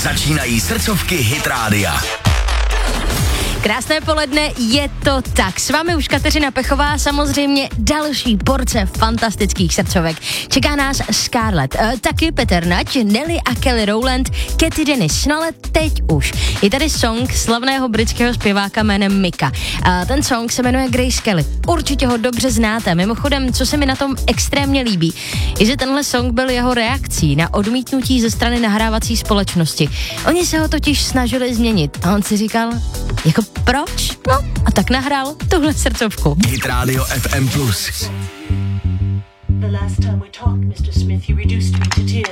Začínají srdcovky Hit Rádia. Krásné poledne, je to tak. S vámi už Kateřina Pechová, samozřejmě další porce fantastických srdcovek. Čeká nás Scarlett, taky Petr Nať, Nelly a Kelly Rowland, Katy Dennis, no ale teď už. Je tady song slavného britského zpěváka jménem Mika. Ten song se jmenuje Grace Kelly. Určitě ho dobře znáte. Mimochodem, co se mi na tom extrémně líbí, je, že tenhle song byl jeho reakcí na odmítnutí ze strany nahrávací společnosti. Oni se ho totiž snažili změnit a on si říkal, jako proč? No a tak nahrál tuhle srdcovku. Hit Radio FM+. The last time we talked, Mr. Smith, you reduced me to tears.